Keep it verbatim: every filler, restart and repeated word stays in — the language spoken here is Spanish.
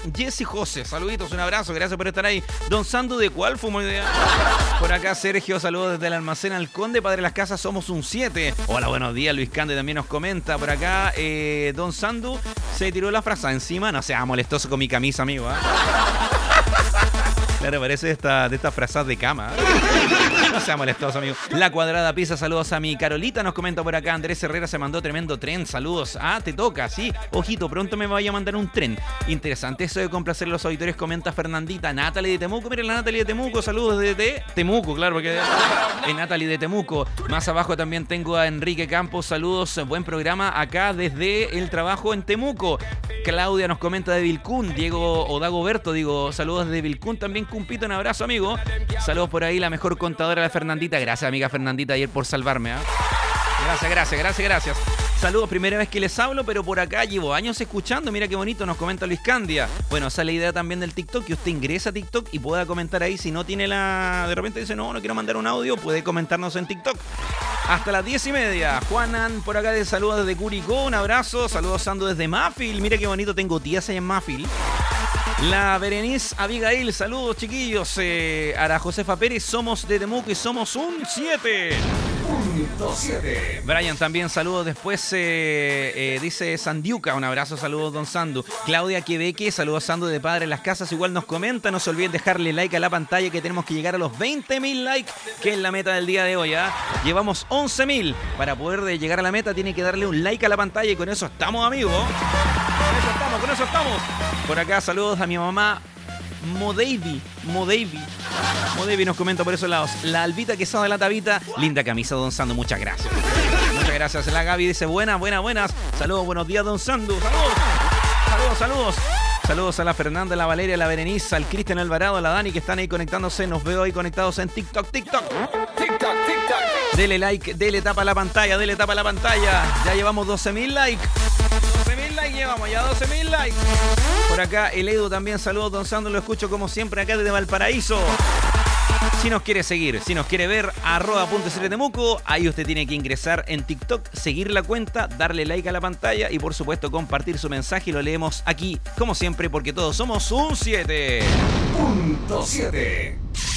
Jessy José, saluditos, un abrazo, gracias por estar ahí. Don Sandu, ¿de cuál fumo idea? Por acá Sergio, saludos desde el almacén Al Conde, Padre Las Casas, somos un siete. Hola, buenos días, Luis Cande también nos comenta. Por acá, eh, Don Sandu se tiró la frase encima, no sea molestoso con mi camisa, amigo, ¿eh? Claro, parece de estas de esta frazas de cama. No sea molestoso, amigo. La Cuadrada Pisa, saludos a mi Carolita, nos comenta por acá. Andrés Herrera se mandó tremendo tren, saludos. Ah, te toca, sí. Ojito, pronto me vaya a mandar un tren. Interesante eso de complacer a los auditores, comenta Fernandita. Natalie de Temuco, miren la Natalie de Temuco, saludos desde Temuco, claro, porque es Natalie de Temuco. Más abajo también tengo a Enrique Campos, saludos, buen programa acá desde el trabajo en Temuco. Claudia nos comenta de Vilcún, Diego o Dagoberto, digo, saludos desde Vilcún también. Cumpito, un abrazo, amigo. Saludos por ahí, la mejor contadora, la Fernandita. Gracias, amiga Fernandita, ayer por salvarme, ¿eh? Gracias, gracias, gracias, gracias. Saludos, primera vez que les hablo, pero por acá llevo años escuchando. Mira qué bonito, nos comenta Luis Candia. Bueno, esa es la idea también del TikTok, que usted ingresa a TikTok y pueda comentar ahí. Si no tiene la... De repente dice, no, no quiero mandar un audio, puede comentarnos en TikTok. Hasta las diez y media. Juanan, por acá de saludos desde Curicó, un abrazo. Saludos, Sando, desde Mafil. Mira qué bonito, tengo tías ahí en Mafil. La Berenice Abigail, saludos, chiquillos. Eh, Ara Josefa Pérez, somos de Temuco y somos un siete. Punto siete. Brian también, saludos. Después eh, eh, dice Sandiuca, un abrazo, saludos, don Sandu. Claudia Quebeque, saludos, Sandu de Padre Las Casas, igual nos comenta. No se olviden dejarle like a la pantalla, que tenemos que llegar a los veinte mil likes, que es la meta del día de hoy, ¿eh? Llevamos once mil. Para poder llegar a la meta tiene que darle un like a la pantalla y con eso estamos, amigos. Con eso estamos, con eso estamos. Por acá, saludos a mi mamá Modevi, Modevi. Modevi nos comenta por esos lados. La Albita Quesada de la Tabita, linda camisa, don Sandu, muchas gracias. Muchas gracias. La Gaby dice, buenas, buenas, buenas. Saludos, buenos días, don Sandu. Saludos, saludos, saludos. Saludos a la Fernanda, la Valeria, la Berenice, al Cristian Alvarado, a la Dani, que están ahí conectándose. Nos veo ahí conectados en TikTok, TikTok. TikTok, TikTok. Dele like, dele tapa a la pantalla, dele tapa a la pantalla. Ya llevamos doce mil likes. doce mil likes llevamos, ya doce mil likes. Por acá el Edu también, saludos, don Sandro, lo escucho como siempre acá desde Valparaíso. Si nos quiere seguir, si nos quiere ver, arroba punto siete Temuco, ahí usted tiene que ingresar en TikTok, seguir la cuenta, darle like a la pantalla y por supuesto compartir su mensaje y lo leemos aquí, como siempre, porque todos somos un siete. Punto siete.